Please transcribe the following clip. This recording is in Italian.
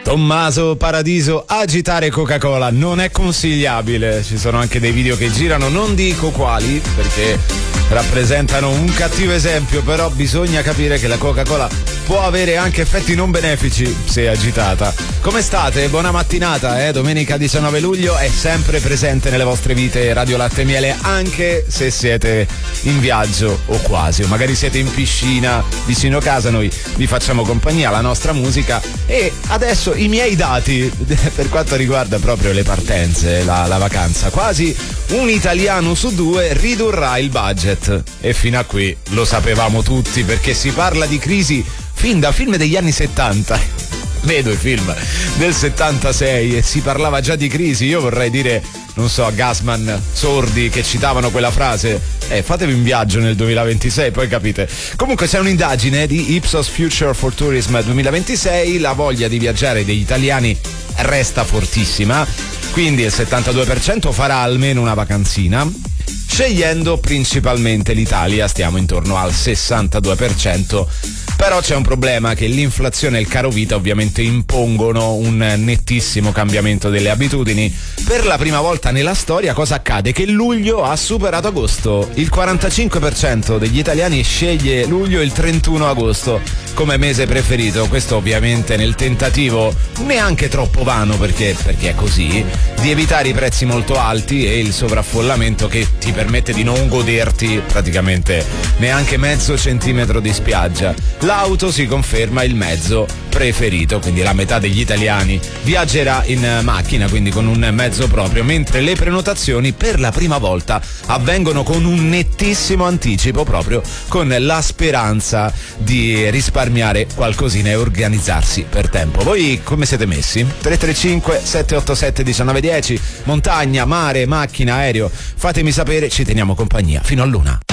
Tommaso Paradiso, agitare Coca-Cola non è consigliabile. Ci sono anche dei video che girano, non dico quali perché rappresentano un cattivo esempio, però bisogna capire che la Coca-Cola può avere anche effetti non benefici se agitata. Come state? Buona mattinata, Domenica 19 luglio è sempre presente nelle vostre vite Radio Latte e Miele, anche se siete in viaggio o quasi, o magari siete in piscina vicino casa. Noi vi facciamo compagnia, la nostra musica. E adesso i miei dati per quanto riguarda proprio le partenze, la vacanza. Quasi un italiano su due ridurrà il budget, e fino a qui lo sapevamo tutti, perché si parla di crisi fin da film degli anni 70. Vedo i film del 76 e si parlava già di crisi. Io vorrei dire, non so, a Gassman, Sordi, che citavano quella frase: fatevi un viaggio nel 2026, poi capite. Comunque c'è un'indagine di Ipsos Future for Tourism 2026, la voglia di viaggiare degli italiani resta fortissima, quindi il 72% farà almeno una vacanzina, scegliendo principalmente l'Italia, stiamo intorno al 62%. Però c'è un problema, che l'inflazione e il caro vita ovviamente impongono un nettissimo cambiamento delle abitudini. Per la prima volta nella storia cosa accade? Che luglio ha superato agosto. Il 45% degli italiani sceglie luglio e il 31 agosto come mese preferito. Questo ovviamente nel tentativo, neanche troppo vano perché è così, di evitare i prezzi molto alti e il sovraffollamento che ti permette di non goderti praticamente neanche mezzo centimetro di spiaggia. L'auto si conferma il mezzo preferito, quindi la metà degli italiani viaggerà in macchina, quindi con un mezzo proprio, mentre le prenotazioni per la prima volta avvengono con un nettissimo anticipo, proprio con la speranza di risparmiare qualcosina e organizzarsi per tempo. Voi come siete messi? 335 787 1910, montagna, mare, macchina, aereo, fatemi sapere, ci teniamo compagnia fino all'una.